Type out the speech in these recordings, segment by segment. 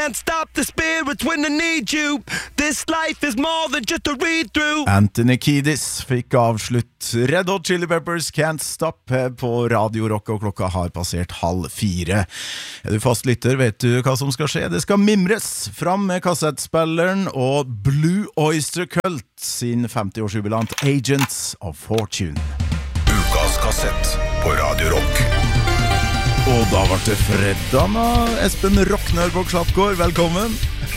Can't stop the spirits when they need you. This life is more than just a read-through. Anthony Kiedis fikk avslutt Red Hot Chili Peppers Can't Stop på Radio Rock, og klokka har passert 3:30. Er du fast lytter, vet du hva som skal skje. Det skal mimres fram med kassettspilleren og Blue Oyster Cult sin 50-årsjubilant Agents of Fortune. Ukas kassett på Radio Rock. Og da var det fredag med Espen Rocknørbok Slappgård, velkommen.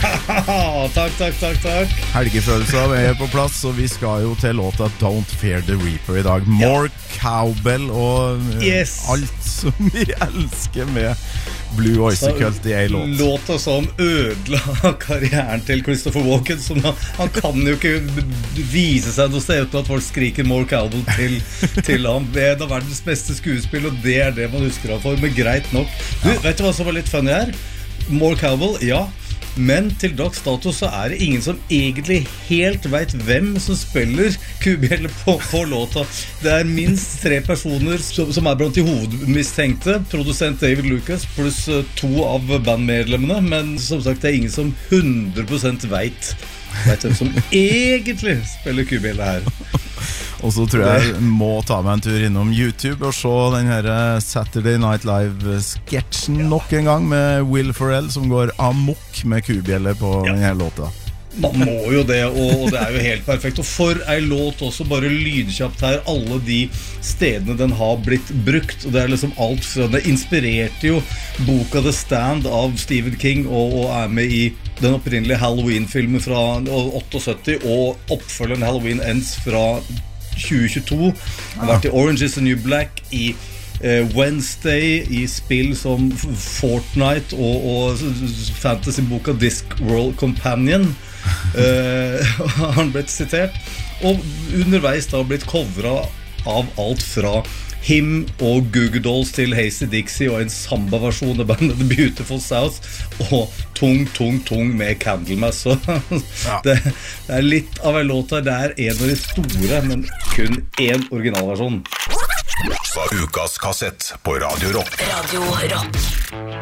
Takk. Helgefølelsen er på plass, og vi skal jo til låta Don't Fear the Reaper I dag. More cowbell og alt som vi elsker med Blue Oyster Cult I en låt. Låta som ødela karrieren til Christopher Walken, som han kan jo ikke vise seg noe sted uten at folk skriker More cowbell til ham. Det er verdens beste skuespill, og det er det man husker han for, men greit nok. Du, vet du hva som var litt funny her? More cowbell, ja. Men til dags dato så er det ingen som egentlig helt vet hvem som spiller kubjeller på låta. Det er minst 3 personer som er blant de hovedmistenkte. Produsent David Lucas pluss 2 av bandmedlemmene. Men som sagt, det er ingen som 100% vet hvem som egentlig spiller kubjeller her. Og så tror jeg må ta meg en tur innom YouTube og se den her Saturday Night Live-sketsjen nok en gang med Will Ferrell som går amok med kubjeller på denne låta. Man må jo det, og det er jo helt perfekt. Og for en låt også, bare lydkjapt her, alle de stedene den har blitt brukt. Og det er liksom alt fra, det inspirerte jo boka The Stand av Stephen King, og er med I den opprinnelige Halloween-filmen fra 78, og oppfølgeren Halloween Ends fra 2022. Har vært I Orange is the New Black, I Wednesday, I spill som Fortnite og fantasy-boka Discworld Companion. Har han blitt sitert, og underveis da blitt covret av alt fra Him og Goo Goo Dolls til Hazy Dixie og en samba-versjon av bandet The Beautiful South og tung med Candlemass. Så det er litt av en låt her. Det er en av de store, men kun en originalversjon. Ukas kassett på Radio Rock. Radio Rock.